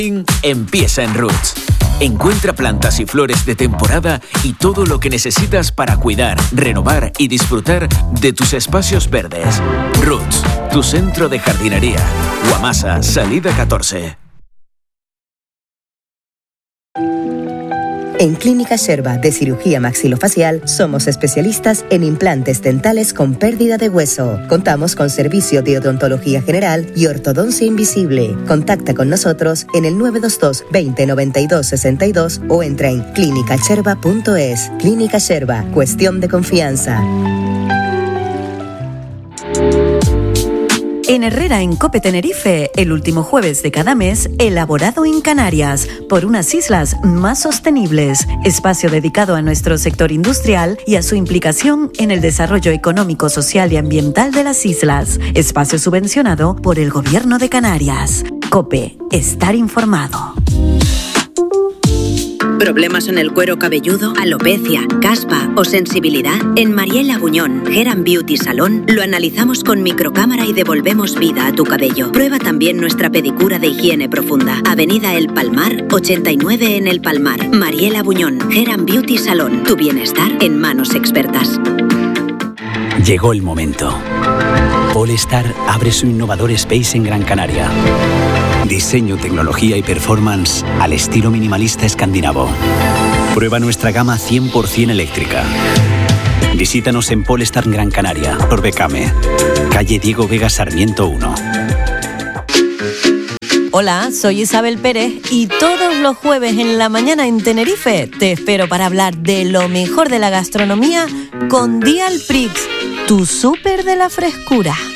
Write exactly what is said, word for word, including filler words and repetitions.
Empieza en Roots. Encuentra plantas y flores de temporada y todo lo que necesitas para cuidar, renovar y disfrutar de tus espacios verdes. Roots, tu centro de jardinería. Guamasa, salida catorce. En Clínica Sherba de Cirugía Maxilofacial somos especialistas en implantes dentales con pérdida de hueso. Contamos con servicio de odontología general y ortodoncia invisible. Contacta con nosotros en el nueve dos dos, veinte, noventa y dos, sesenta y dos o entra en clínica sherba punto es. Clínica Sherba, cuestión de confianza. En Herrera, en Cope Tenerife, el último jueves de cada mes, elaborado en Canarias, por unas islas más sostenibles. Espacio dedicado a nuestro sector industrial y a su implicación en el desarrollo económico, social y ambiental de las islas. Espacio subvencionado por el Gobierno de Canarias. Cope, estar informado. ¿Problemas en el cuero cabelludo, alopecia, caspa o sensibilidad? En Mariela Buñón, Hair and Beauty Salón, lo analizamos con microcámara y devolvemos vida a tu cabello. Prueba también nuestra pedicura de higiene profunda. Avenida El Palmar, ochenta y nueve en El Palmar. Mariela Buñón, Hair and Beauty Salón. Tu bienestar en manos expertas. Llegó el momento. Polestar abre su innovador Space en Gran Canaria. Diseño, tecnología y performance al estilo minimalista escandinavo. Prueba nuestra gama cien por ciento eléctrica. Visítanos en Polestar Gran Canaria, por Became, calle Diego Vega Sarmiento uno. Hola, soy Isabel Pérez y todos los jueves en la mañana en Tenerife te espero para hablar de lo mejor de la gastronomía con Dial Prix, tu súper de la frescura.